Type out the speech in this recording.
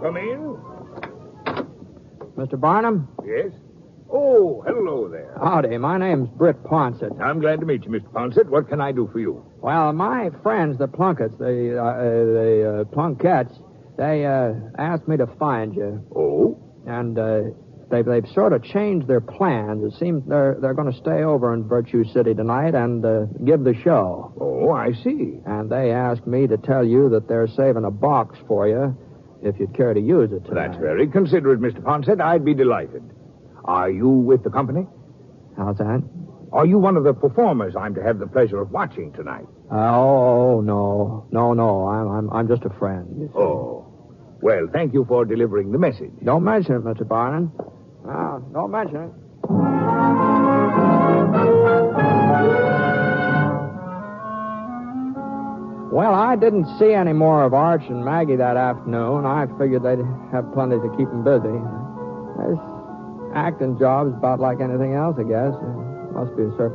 come in? Mr. Barnum? Yes? Oh, hello there. Howdy, my name's Britt Ponsett. I'm glad to meet you, Mr. Ponsett. What can I do for you? Well, my friends, the Plunketts, the Plunkettes, they asked me to find you. Oh? And they've sort of changed their plans. It seems they're going to stay over in Virtue City tonight and give the show. Oh, I see. And they asked me to tell you that they're saving a box for you if you'd care to use it tonight. That's very considerate, Mr. Ponsett. I'd be delighted. Are you with the company? How's that? Are you one of the performers I'm to have the pleasure of watching tonight? No. I'm just a friend. You see. Oh. Well, thank you for delivering the message. Don't mention it, Mr. Barnum. Don't mention it. Well, I didn't see any more of Arch and Maggie that afternoon. I figured they'd have plenty to keep them busy. This acting job's about like anything else, I guess. There must be a certain